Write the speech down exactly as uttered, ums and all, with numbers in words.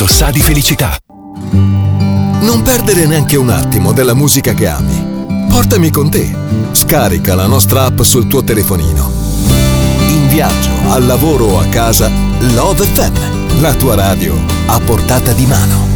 sa di felicità. Non perdere neanche un attimo della musica che ami. Portami con te. Scarica la nostra app sul tuo telefonino. In viaggio, al lavoro o a casa, Love effe emme, la tua radio a portata di mano.